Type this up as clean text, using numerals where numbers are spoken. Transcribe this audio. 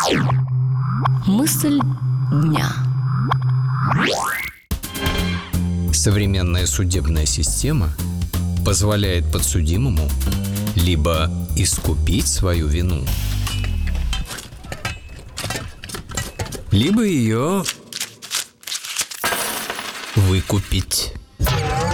Мысль дня. Современная судебная система позволяет подсудимому либо искупить свою вину, либо ее выкупить.